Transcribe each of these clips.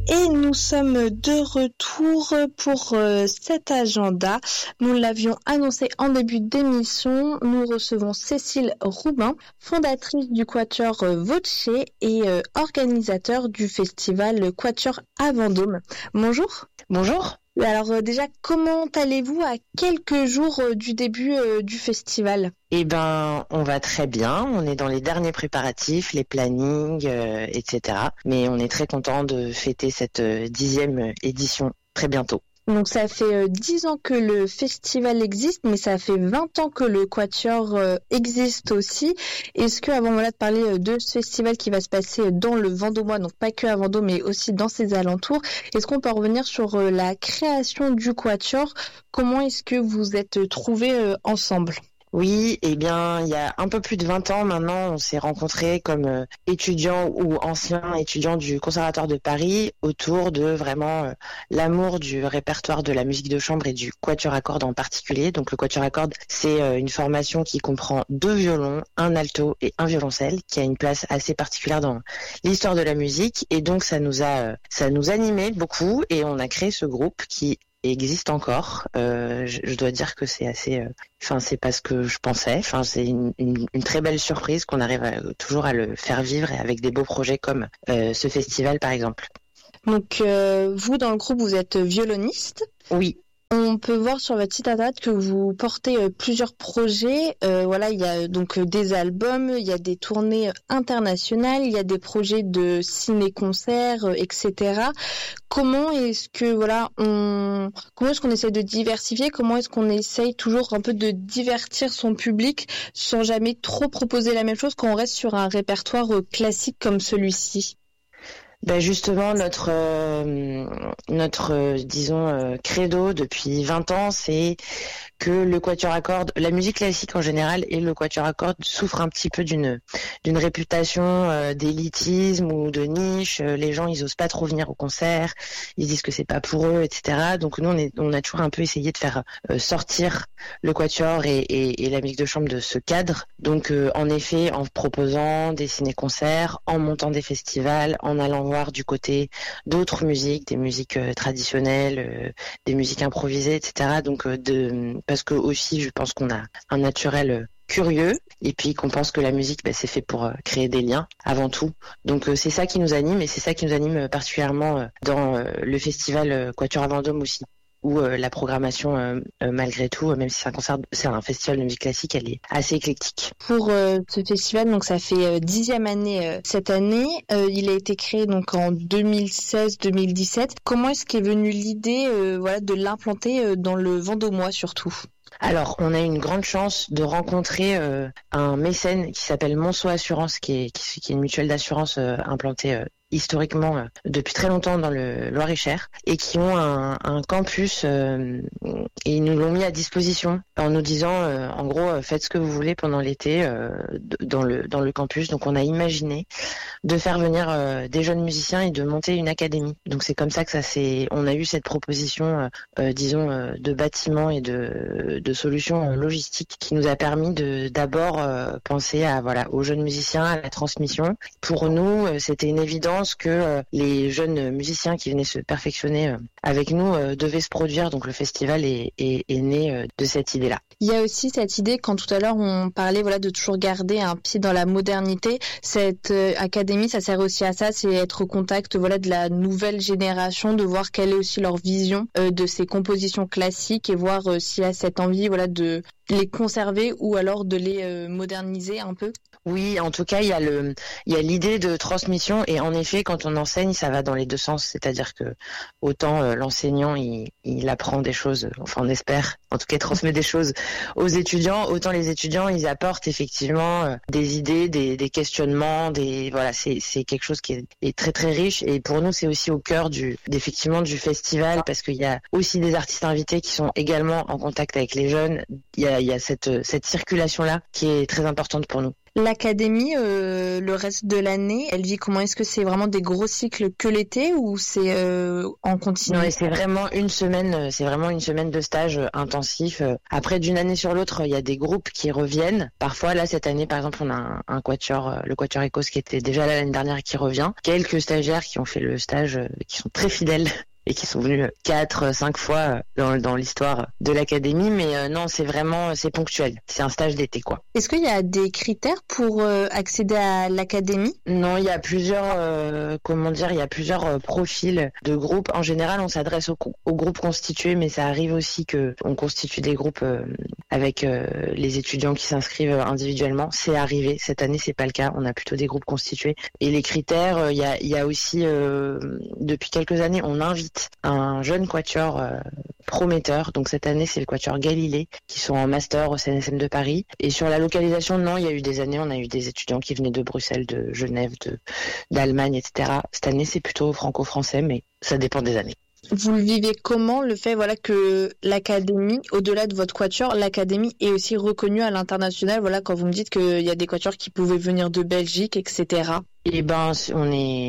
Et nous sommes de retour pour cet agenda. Nous l'avions annoncé en début d'émission. Nous recevons Cécile Roubin, fondatrice du Quatuor Voce et organisateur du festival Quatuor à Vendôme. Bonjour. Bonjour. Alors déjà, comment allez-vous à quelques jours du début du festival ? Eh ben, on va très bien. On est dans les derniers préparatifs, les plannings, etc. Mais on est très content de fêter cette 10e édition très bientôt. Donc ça fait 10 ans que le festival existe, mais ça fait 20 ans que le Quatuor existe aussi. Est-ce que, avant de parler de ce festival qui va se passer dans le Vendômois, donc pas que à Vendôme, mais aussi dans ses alentours, est-ce qu'on peut revenir sur la création du Quatuor ? Comment est-ce que vous êtes trouvés ensemble ? Oui, eh bien, il y a un peu plus de 20 ans maintenant, on s'est rencontrés comme étudiants ou anciens étudiants du Conservatoire de Paris autour de vraiment l'amour du répertoire de la musique de chambre et du quatuor à cordes en particulier. Donc le quatuor à cordes, c'est une formation qui comprend 2 violons, un alto et un violoncelle, qui a une place assez particulière dans l'histoire de la musique. Et donc ça nous animait beaucoup et on a créé ce groupe qui existe encore. Je dois dire que c'est assez... c'est pas ce que je pensais. C'est une très belle surprise qu'on arrive toujours à le faire vivre et avec des beaux projets comme ce festival, par exemple. Donc, vous, dans le groupe, vous êtes violoniste ? Oui. On peut voir sur votre site internet que vous portez plusieurs projets. Il y a donc des albums, il y a des tournées internationales, il y a des projets de ciné-concerts, etc. Comment est-ce qu'on essaie de diversifier ? Comment est-ce qu'on essaye toujours un peu de divertir son public sans jamais trop proposer la même chose quand on reste sur un répertoire classique comme celui-ci ? Ben justement, notre credo depuis 20 ans, c'est que le quatuor à cordes, la musique classique en général et le quatuor à cordes souffrent un petit peu d'une réputation d'élitisme ou de niche. Les gens, ils osent pas trop venir au concert, ils disent que c'est pas pour eux, etc. Donc nous, on a toujours un peu essayé de faire sortir le quatuor et la musique de chambre de ce cadre. Donc en effet, en proposant des ciné-concerts, en montant des festivals, en allant voir du côté d'autres musiques, des musiques traditionnelles, des musiques improvisées, etc. Donc parce que aussi, je pense qu'on a un naturel curieux et puis qu'on pense que la musique, c'est fait pour créer des liens avant tout. Donc c'est ça qui nous anime et c'est ça qui nous anime particulièrement dans le festival Quatuor à Vendôme aussi, où la programmation, malgré tout, même si c'est un festival de musique classique, elle est assez éclectique. Pour ce festival, donc ça fait 10e année cette année. Il a été créé donc en 2016-2017. Comment est-ce qu'est venue l'idée de l'implanter dans le Vendômois surtout ? Alors, on a eu une grande chance de rencontrer un mécène qui s'appelle Monceau Assurance, qui est une mutuelle d'assurance implantée historiquement depuis très longtemps dans le Loir-et-Cher et qui ont un campus et ils nous l'ont mis à disposition en nous disant en gros faites ce que vous voulez pendant l'été dans le campus. Donc on a imaginé de faire venir des jeunes musiciens et de monter une académie. Donc c'est comme ça que on a eu cette proposition de bâtiment et de solutions logistiques qui nous a permis d'abord penser aux jeunes musiciens, à la transmission. Pour nous, c'était une évidence que les jeunes musiciens qui venaient se perfectionner avec nous devaient se produire. Donc le festival est né de cette idée-là. Il y a aussi cette idée, quand tout à l'heure on parlait de toujours garder un pied dans la modernité, cette académie, ça sert aussi à ça, c'est être au contact de la nouvelle génération, de voir quelle est aussi leur vision de ces compositions classiques et voir s'il y a cette envie de les conserver ou alors de les moderniser un peu. Oui, en tout cas, il y a l'idée de transmission et en effet, quand on enseigne, ça va dans les deux sens. C'est-à-dire que autant l'enseignant, il apprend des choses, enfin on espère, en tout cas, il transmet des choses aux étudiants, autant les étudiants, ils apportent effectivement des idées, des questionnements, c'est quelque chose qui est très très riche et pour nous, c'est aussi au cœur du festival parce qu'il y a aussi des artistes invités qui sont également en contact avec les jeunes. Il y a cette circulation-là qui est très importante pour nous. L'académie, le reste de l'année, elle vit comment? Est-ce que c'est vraiment des gros cycles que l'été ou c'est en continu? Non, et c'est vraiment une semaine de stage intensif. Après, d'une année sur l'autre, il y a des groupes qui reviennent. Parfois, là, cette année, par exemple, on a un quatuor, le quatuor Écosse qui était déjà là l'année dernière et qui revient. Quelques stagiaires qui ont fait le stage, qui sont très fidèles et qui sont venus 4-5 fois dans l'histoire de l'académie. Mais non, c'est ponctuel. C'est un stage d'été, quoi. Est-ce qu'il y a des critères pour accéder à l'académie? Non, il y a plusieurs, il y a plusieurs profils de groupes. En général, on s'adresse aux groupes constitués, mais ça arrive aussi que on constitue des groupes avec les étudiants qui s'inscrivent individuellement. C'est arrivé. Cette année, c'est pas le cas. On a plutôt des groupes constitués. Et les critères, il y a aussi, depuis quelques années, on invite un jeune quatuor prometteur. Donc cette année, c'est le quatuor Galilée qui sont en master au CNSM de Paris. Et sur la localisation, non, il y a eu des années, on a eu des étudiants qui venaient de Bruxelles, de Genève, d'Allemagne, etc. Cette année, c'est plutôt franco-français, mais ça dépend des années. Vous le vivez comment, le fait que l'académie, au-delà de votre quatuor, l'académie est aussi reconnue à l'international, quand vous me dites qu'il y a des quatuors qui pouvaient venir de Belgique, etc. Eh ben, on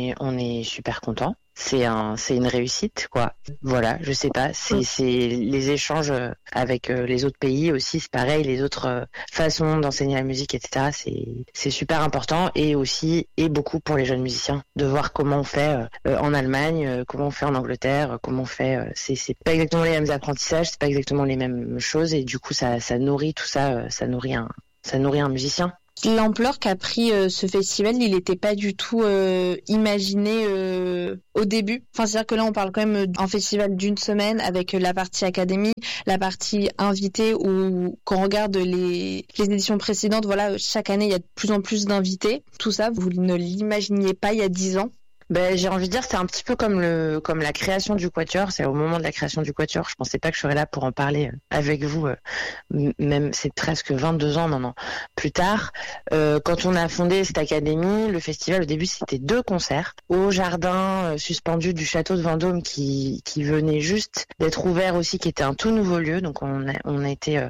est super contents. C'est une réussite, quoi. Voilà, je sais pas. C'est les échanges avec les autres pays aussi, c'est pareil. Les autres façons d'enseigner la musique, etc. C'est super important et beaucoup pour les jeunes musiciens de voir comment on fait en Allemagne, comment on fait en Angleterre, comment on fait. C'est pas exactement les mêmes apprentissages, c'est pas exactement les mêmes choses et du coup ça nourrit tout ça, ça nourrit un musicien. L'ampleur qu'a pris ce festival, il n'était pas du tout imaginé au début. C'est-à-dire que là, on parle quand même d'un festival d'une semaine avec la partie académie, la partie invitée, où quand on regarde les éditions précédentes, chaque année, il y a de plus en plus d'invités. Tout ça, vous ne l'imaginiez pas il y a 10 ans? J'ai envie de dire, c'est un petit peu comme la création du quatuor. C'est au moment de la création du quatuor, je pensais pas que je serais là pour en parler avec vous. Même c'est presque 22 ans maintenant plus tard. Quand on a fondé cette académie, le festival au début c'était 2 concerts au jardin suspendu du château de Vendôme qui venait juste d'être ouvert aussi, qui était un tout nouveau lieu. Donc on a été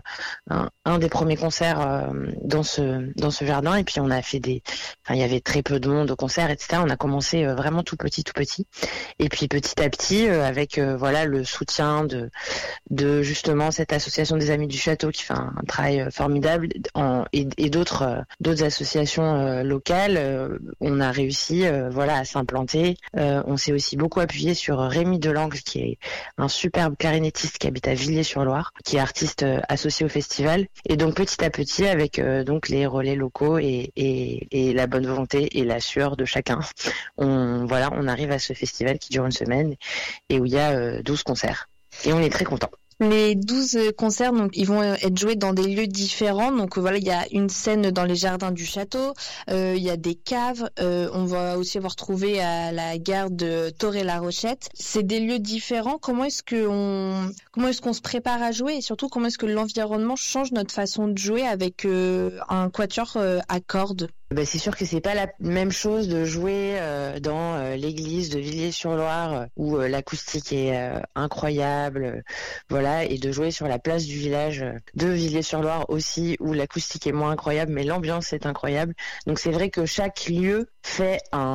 un des premiers concerts dans ce jardin et puis on a fait il y avait très peu de monde au concert, etc. On a commencé vraiment tout petit et puis petit à petit avec le soutien de justement cette association des Amis du Château qui fait un travail formidable et d'autres associations locales, on a réussi à s'implanter. On s'est aussi beaucoup appuyé sur Rémi Delangle qui est un superbe clarinettiste qui habite à Villiers-sur-Loire, qui est artiste associé au festival et donc petit à petit avec donc les relais locaux et la bonne volonté et la sueur de chacun, on arrive à ce festival qui dure une semaine et où il y a 12 concerts. Et on est très contents. Les 12 concerts, donc, ils vont être joués dans des lieux différents. Donc, il y a une scène dans les jardins du château. Il y a des caves. On va aussi avoir trouvé à la gare de Toré-la-Rochette. C'est des lieux différents. Comment est-ce qu'on se prépare à jouer et surtout, comment est-ce que l'environnement change notre façon de jouer avec un quatuor à cordes? C'est sûr que c'est pas la même chose de jouer dans l'église de Villiers-sur-Loire où l'acoustique est incroyable, et de jouer sur la place du village de Villiers-sur-Loire aussi où l'acoustique est moins incroyable mais l'ambiance est incroyable. Donc c'est vrai que chaque lieu fait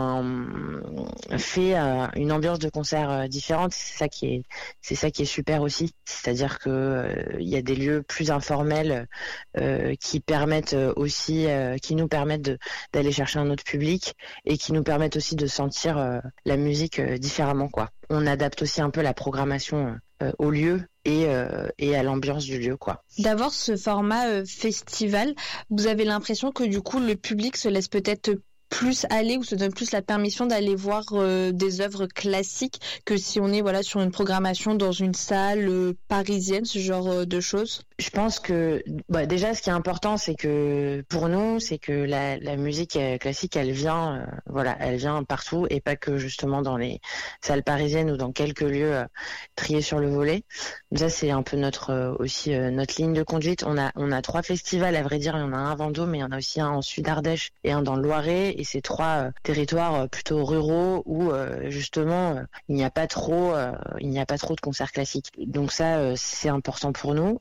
une ambiance de concert différente. C'est ça qui est super aussi. C'est-à-dire que il y a des lieux plus informels qui permettent aussi qui nous permettent d'aller chercher un autre public et qui nous permettent aussi de sentir la musique différemment, quoi. On adapte aussi un peu la programmation au lieu et à l'ambiance du lieu, quoi. D'avoir ce format festival, vous avez l'impression que du coup le public se laisse peut-être plus aller ou se donne plus la permission d'aller voir des œuvres classiques que si on est sur une programmation dans une salle parisienne, ce genre de choses? Je pense que déjà ce qui est important c'est que pour nous c'est que la musique classique elle vient partout et pas que justement dans les salles parisiennes ou dans quelques lieux triés sur le volet. Ça c'est un peu notre ligne de conduite. On a 3 festivals à vrai dire, il y en a un à Vendôme mais il y en a aussi un en Sud-Ardèche et un dans le Loiret et c'est 3 territoires plutôt ruraux où justement il n'y a pas trop de concerts classiques. Donc ça c'est important pour nous et après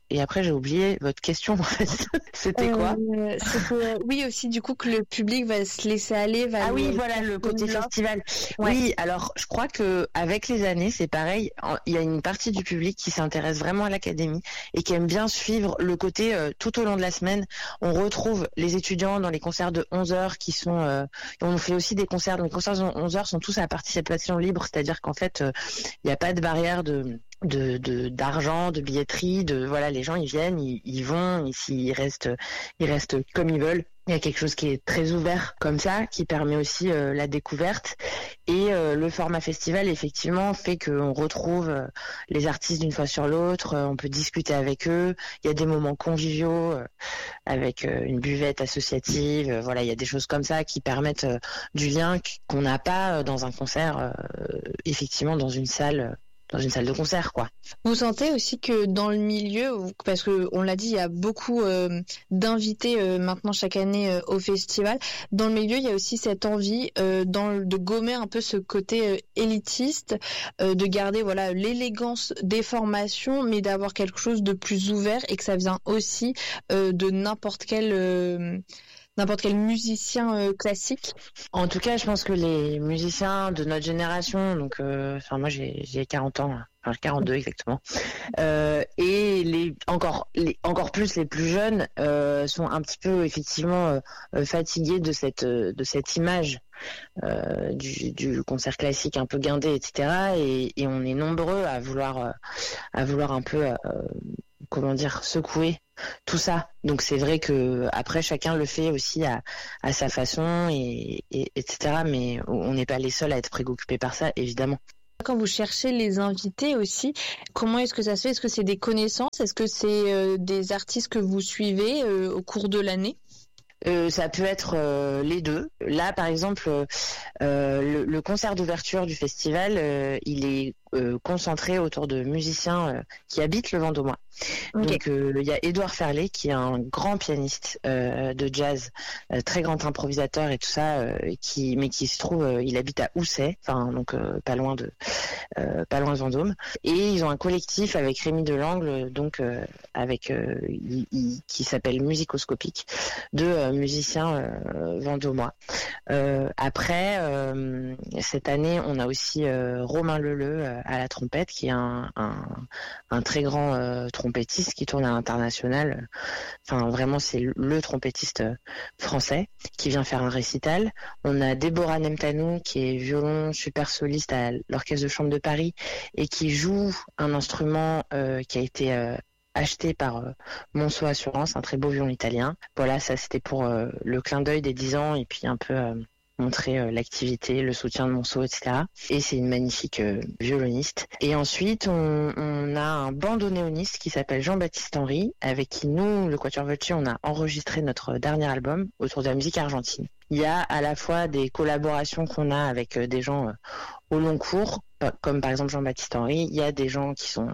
j'ai oublié votre question en fait. C'était quoi? Oui, aussi du coup que le public va se laisser aller. Oui, voilà, le côté festival. Ouais. Oui, alors je crois que avec les années, c'est pareil. Il y a une partie du public qui s'intéresse vraiment à l'académie et qui aime bien suivre le côté tout au long de la semaine. On retrouve les étudiants dans les concerts de 11h qui sont... on fait aussi des concerts. Les concerts de 11h sont tous à participation libre, c'est-à-dire qu'en fait, il n'y a pas de barrière d'argent, de billetterie, voilà, les gens ils viennent, ils vont, ils restent comme ils veulent. Il y a quelque chose qui est très ouvert comme ça, qui permet aussi la découverte. Et le format festival, effectivement, fait qu'on retrouve les artistes d'une fois sur l'autre, on peut discuter avec eux, il y a des moments conviviaux avec une buvette associative, voilà, il y a des choses comme ça qui permettent du lien qu'on n'a pas dans un concert, effectivement, dans une salle de concert, quoi. Vous sentez aussi que dans le milieu, parce que on l'a dit, il y a beaucoup d'invités maintenant chaque année au festival. Dans le milieu, il y a aussi cette envie de gommer un peu ce côté élitiste, de garder voilà l'élégance des formations, mais d'avoir quelque chose de plus ouvert et que ça vient aussi de n'importe quel musicien classique. En tout cas, je pense que les musiciens de notre génération, donc moi j'ai 40 ans, enfin 42 exactement, et encore plus les plus jeunes sont un petit peu effectivement fatigués de cette image du concert classique un peu guindé, etc. Et on est nombreux à vouloir un peu secouer tout ça. Donc c'est vrai que après chacun le fait aussi à sa façon et etc. Mais on n'est pas les seuls à être préoccupés par ça, évidemment. Quand vous cherchez les invités aussi, comment est-ce que ça se fait? Est-ce que c'est des connaissances? Est-ce que c'est des artistes que vous suivez au cours de l'année? Ça peut être les deux. Là, par exemple, le concert d'ouverture du festival, il est concentré autour de musiciens qui habitent le Vendômois. Okay. Donc il y a Édouard Ferlet qui est un grand pianiste de jazz, très grand improvisateur et tout ça, mais qui se trouve, il habite à Housset, enfin donc pas loin de Vendôme. Et ils ont un collectif avec Rémi Delangle, donc qui s'appelle Musicoscopique, de musiciens vendômois. Après, cette année, on a aussi Romain Leleu à la trompette, qui est un très grand trompettiste qui tourne à l'international. Enfin, vraiment, c'est le trompettiste français qui vient faire un récital. On a Déborah Nemtanou, qui est violon super soliste à l'Orchestre de Chambre de Paris et qui joue un instrument qui a été acheté par Monceau Assurance, un très beau violon italien. Voilà, ça c'était pour le clin d'œil des 10 ans et puis un peu montrer l'activité, le soutien de Monceau, etc. Et c'est une magnifique violoniste. Et ensuite, on a un bandonéoniste qui s'appelle Jean-Baptiste Henry, avec qui nous, le Quatuor Voce, on a enregistré notre dernier album autour de la musique argentine. Il y a à la fois des collaborations qu'on a avec des gens au long cours, comme par exemple Jean-Baptiste Henry. Il y a des gens qui sont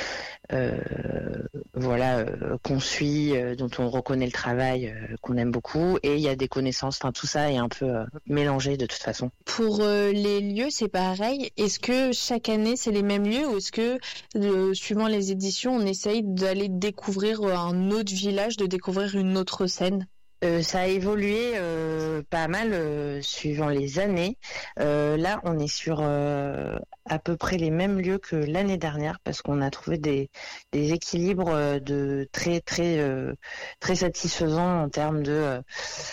qu'on suit, dont on reconnaît le travail, qu'on aime beaucoup, et il y a des connaissances. Enfin, tout ça est un peu mélangé de toute façon. Pour les lieux, c'est pareil. Est-ce que chaque année c'est les mêmes lieux, ou est-ce que suivant les éditions, on essaye d'aller découvrir un autre village, de découvrir une autre scène? Ça a évolué pas mal suivant les années. Là, on est sur à peu près les mêmes lieux que l'année dernière, parce qu'on a trouvé des équilibres de très satisfaisants en termes de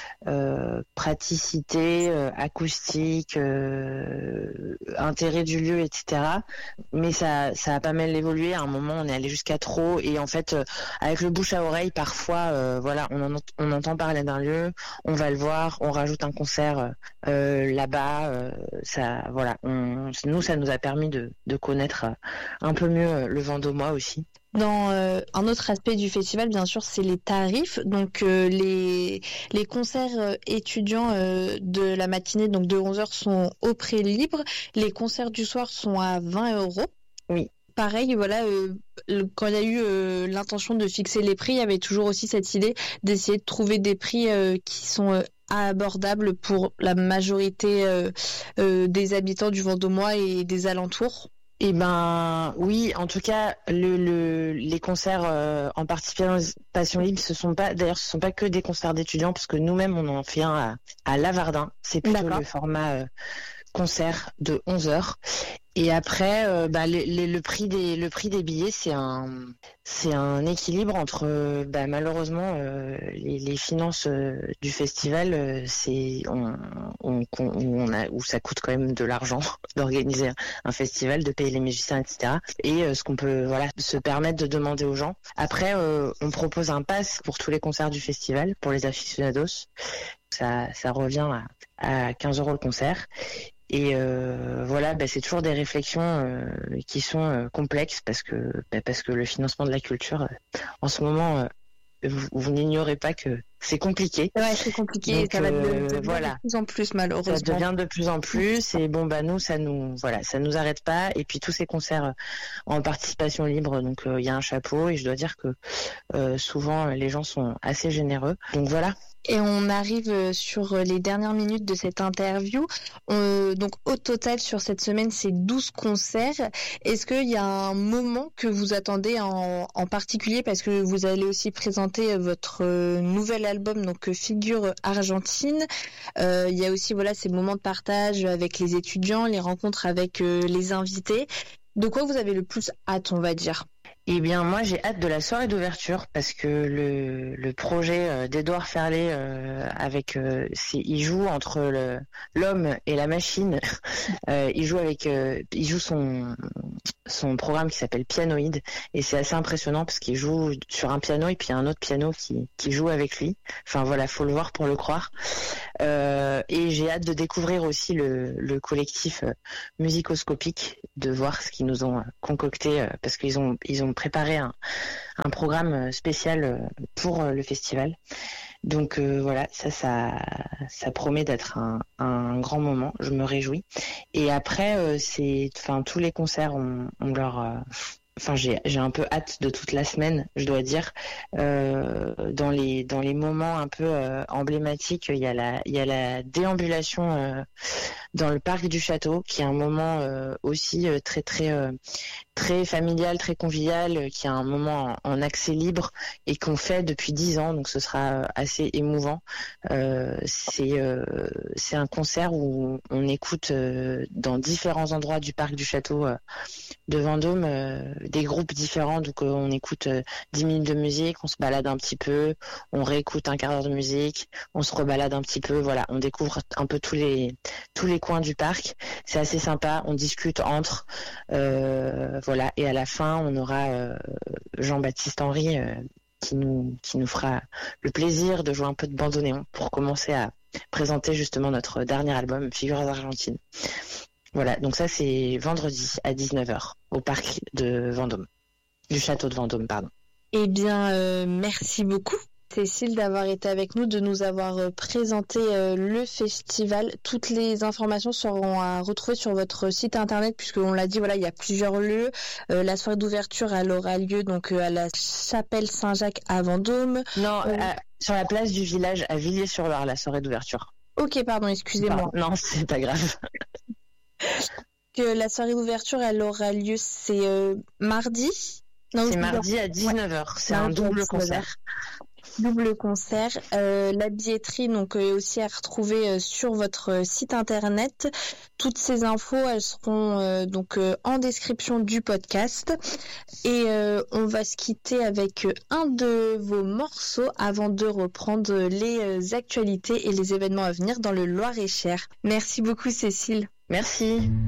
praticité, acoustique, intérêt du lieu, etc. Mais ça a pas mal évolué. À un moment, on est allé jusqu'à trop, et en fait, avec le bouche à oreille, parfois, on entend parler d'un lieu, on va le voir, on rajoute un concert là-bas. Nous, ça nous a permis de connaître un peu mieux le Vendômois aussi. Dans un autre aspect du festival, bien sûr, c'est les tarifs. Donc les concerts étudiants de la matinée, donc de 11h, sont au prix libre. Les concerts du soir sont à 20 €. Oui. Pareil, voilà, quand il y a eu l'intention de fixer les prix, il y avait toujours aussi cette idée d'essayer de trouver des prix qui sont abordables pour la majorité des habitants du Vendômois et des alentours. Eh ben oui, en tout cas, les concerts en participation libre, ce sont pas que des concerts d'étudiants, parce que nous-mêmes on en fait un à Lavardin. C'est plutôt le format concert de 11 heures. Et après, le prix des billets, c'est un équilibre entre malheureusement les finances du festival, où ça coûte quand même de l'argent d'organiser un festival, de payer les musiciens, etc. Et ce qu'on peut se permettre de demander aux gens. Après, on propose un pass pour tous les concerts du festival pour les aficionados. Ça revient à 15 € le concert. Et c'est toujours des réflexions qui sont complexes parce que le financement de la culture en ce moment, vous n'ignorez pas que c'est compliqué. Ouais, c'est compliqué. Donc, ça va de plus en plus, malheureusement. Ça devient de plus en plus. Et nous, ça nous arrête pas. Et puis tous ces concerts en participation libre, donc il y a un chapeau. Et je dois dire que souvent les gens sont assez généreux. Donc voilà. Et on arrive sur les dernières minutes de cette interview. Donc au total sur cette semaine, c'est 12 concerts. Est-ce qu'il y a un moment que vous attendez en particulier, parce que vous allez aussi présenter votre nouvel album, donc Figure Argentine. Il y a aussi ces moments de partage avec les étudiants, les rencontres avec les invités. De quoi vous avez le plus hâte, on va dire? Eh bien, moi, j'ai hâte de la soirée d'ouverture, parce que le projet d'Edouard Ferlet, il joue entre l'homme et la machine. Il joue son programme qui s'appelle Pianoïde, et c'est assez impressionnant parce qu'il joue sur un piano et puis il y a un autre piano qui joue avec lui. Enfin voilà, faut le voir pour le croire. Et j'ai hâte de découvrir aussi le collectif Musicoscopique, de voir ce qu'ils nous ont concocté, parce qu'ils ont préparé un programme spécial pour le festival. Donc ça promet d'être un grand moment. Je me réjouis. Et après, tous les concerts ont leur j'ai un peu hâte de toute la semaine, je dois dire. Dans les moments un peu emblématiques, il y a la déambulation dans le parc du château, qui est un moment aussi très très très familial, très convivial, qui est un moment en accès libre et qu'on fait depuis 10 ans, donc ce sera assez émouvant. C'est un concert où on écoute dans différents endroits du parc du château de Vendôme des groupes différents, donc on écoute 10 minutes de musique, on se balade un petit peu, on réécoute un quart d'heure de musique, on se rebalade un petit peu, on découvre un peu tous les coins du parc. C'est assez sympa, on discute entre et à la fin on aura Jean-Baptiste Henry qui nous fera le plaisir de jouer un peu de bandoneon pour commencer à présenter justement notre dernier album Figures Argentines. Voilà, donc ça c'est vendredi à 19h au parc de Vendôme, du château de Vendôme, pardon. Eh bien, merci beaucoup Cécile d'avoir été avec nous, de nous avoir présenté le festival. Toutes les informations seront à retrouver sur votre site internet, puisqu'on l'a dit, il y a plusieurs lieux. La soirée d'ouverture, elle aura lieu donc à la chapelle Saint-Jacques à Vendôme. Non, sur la place du village à Villiers-sur-Loire, la soirée d'ouverture. Ok, pardon, excusez-moi. Non, c'est pas grave. Que la soirée d'ouverture, elle aura lieu, c'est mardi. Non, c'est mardi à 19h. C'est un double concert. Double concert. La billetterie donc est aussi à retrouver sur votre site internet. Toutes ces infos, elles seront en description du podcast. Et on va se quitter avec un de vos morceaux avant de reprendre les actualités et les événements à venir dans le Loir-et-Cher. Merci beaucoup Cécile. Merci.